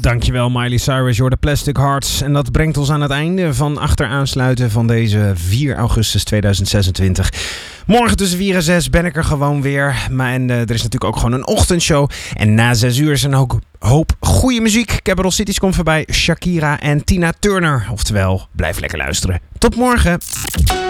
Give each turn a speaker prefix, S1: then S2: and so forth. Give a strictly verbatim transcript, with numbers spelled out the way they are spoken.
S1: Dankjewel Miley Cyrus, Your The Plastic Hearts. En dat brengt ons aan het einde van Achteraansluiten van deze vier augustus tweeduizend zesentwintig. Morgen tussen vier en zes ben ik er gewoon weer. Maar en, uh, er is natuurlijk ook gewoon een ochtendshow. En na zes uur is er ook hoop goede muziek. Capital Cities komt voorbij, Shakira en Tina Turner. Oftewel, blijf lekker luisteren. Tot morgen.